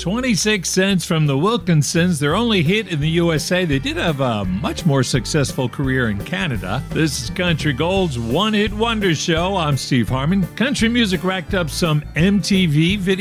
26 Cents from the Wilkinsons. Their only hit in the USA. They did have a much more successful career in Canada. This is Country Gold's One Hit Wonder Show. I'm Steve Harmon. Country music racked up some MTV video